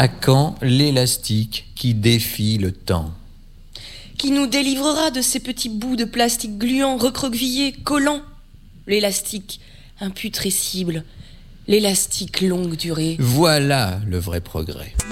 À quand l'élastique qui défie le temps? Qui nous délivrera de ces petits bouts de plastique gluants, recroquevillés, collants? L'élastique imputrescible, l'élastique longue durée. Voilà le vrai progrès.